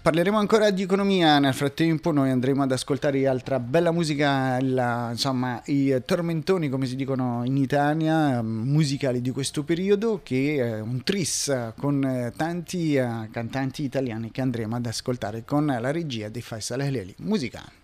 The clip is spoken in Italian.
parleremo ancora di economia. Nel frattempo noi andremo ad ascoltare altra bella musica, insomma i tormentoni come si dicono in Italia, musicali di questo periodo, che è un tris con tanti cantanti italiani che andremo ad ascoltare con la regia di Faisal Heleli. Musica.